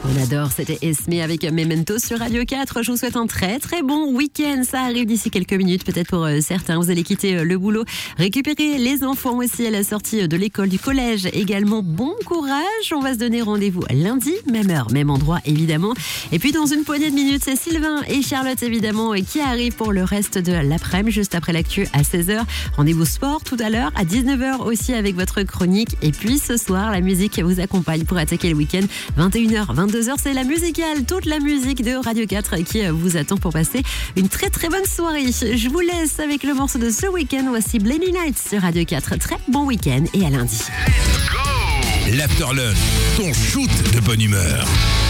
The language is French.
On adore, c'était Esme avec Memento sur Radio 4. Je vous souhaite un très très bon week-end. Ça arrive d'ici quelques minutes, peut-être pour certains. Vous allez quitter le boulot, récupérer les enfants aussi à la sortie de l'école, du collège. Également, bon courage. On va se donner rendez-vous lundi, même heure, même endroit évidemment. Et puis dans une poignée de minutes, c'est Sylvain et Charlotte évidemment qui arrivent pour le reste de l'après-midi, juste après l'actu à 16h. Rendez-vous sport tout à l'heure, à 19h aussi avec votre chronique. Et puis ce soir, la musique vous accompagne pour attaquer le week-end. 21h, 22h, c'est la musicale, toute la musique de Radio 4 qui vous attend pour passer une très très bonne soirée. Je vous laisse avec le morceau de ce week-end. Voici Blaney Nights sur Radio 4. Très bon week-end et à lundi. L'Afterlunch, ton shoot de bonne humeur.